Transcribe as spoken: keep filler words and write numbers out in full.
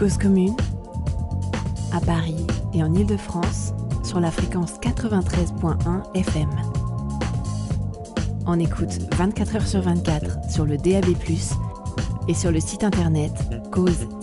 Cause commune, à Paris et en Île-de-France, sur la fréquence quatre-vingt-treize point un F M. On écoute vingt-quatre heures sur vingt-quatre sur le D A B plus, et sur le site internet cause